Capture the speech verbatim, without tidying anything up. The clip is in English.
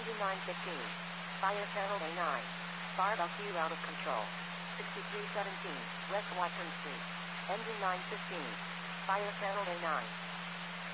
Engine nine fifteen. Fire channel A nine. Barbecue out of control. sixty-three seventeen, West Watson Street. Engine nine fifteen. Fire channel A nine.